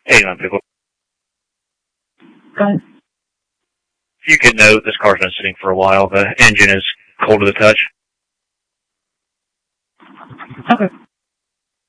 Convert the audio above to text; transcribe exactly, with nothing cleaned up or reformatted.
eighty-nine Pickle. Go ahead. If you could note, this car's been sitting for a while. The engine is cold to the touch. Okay.